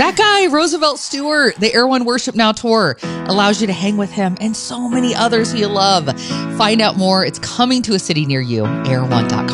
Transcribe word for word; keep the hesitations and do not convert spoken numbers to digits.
That guy, Roosevelt Stewart, the Air One Worship Now tour allows you to hang with him and so many others you love. Find out more. It's coming to a city near you, air one dot com.